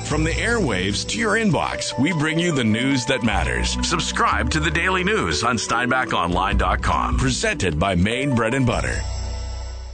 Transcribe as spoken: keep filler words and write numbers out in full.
From the airwaves to your inbox, we bring you the news that matters. Subscribe to the Daily News on Steinbach Online dot com. Presented by Maine Bread and Butter.